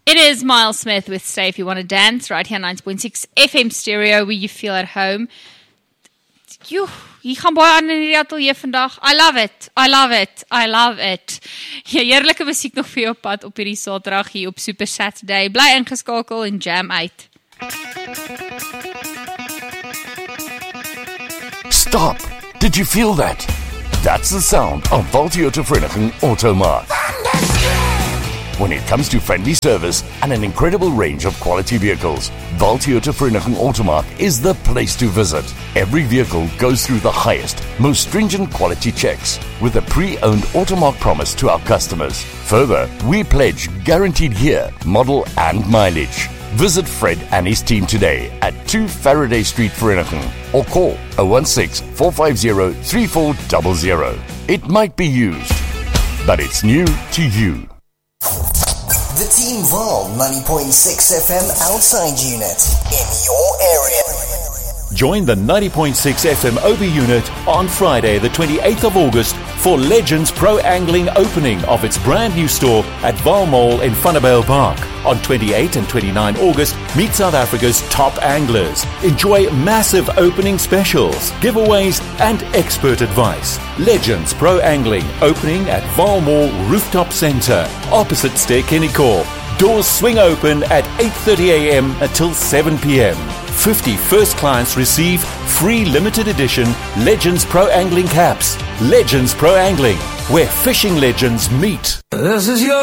It is Miles Smith with Stay If You Want to Dance, right here on 90.6 FM stereo, where you feel at home. Hier gaan baie aan in die atelier vandag. I love it. Ja, heerlike musiek nog vir jou op pad op hierdie Saterdag hier op Super Saturday. Bly ingeskakel en jam uit. Stop! Did you feel that? That's the sound of Valtoyota Vereniging Automark. When it comes to friendly service and an incredible range of quality vehicles, Valtoyota Vereniging Automark is the place to visit. Every vehicle goes through the highest, most stringent quality checks with a pre-owned Automark promise to our customers. Further, we pledge guaranteed year, model and mileage. Visit Fred and his team today at 2 Faraday Street, Vereniging, or call 016-450-3400. It might be used, but it's new to you. The Team Val 90.6 FM outside unit in your area. Join the 90.6 FM OB unit on Friday, the 28th of August for Legends Pro Angling opening of its brand new store at Val Mall in Vanderbijl Park. On 28 and 29 August, meet South Africa's top anglers. Enjoy massive opening specials, giveaways and expert advice. Legends Pro Angling opening at Val Mall Rooftop Centre, opposite Stair Kennycore. Doors swing open at 8:30 a.m. until 7 p.m. 50 first clients receive free limited edition Legends Pro Angling caps. Legends Pro Angling, where fishing legends meet. This is your